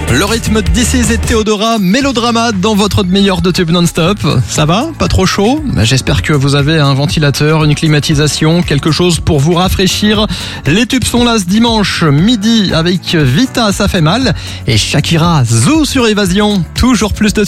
Le rythme d'Isis et Théodora, mélodrama dans votre meilleur de tube non-stop. Ça va? Pas trop chaud? J'espère que vous avez un ventilateur, une climatisation, quelque chose pour vous rafraîchir. Les tubes sont là ce dimanche midi avec Vita, ça fait mal. Et Shakira, Zou sur Évasion. Toujours plus de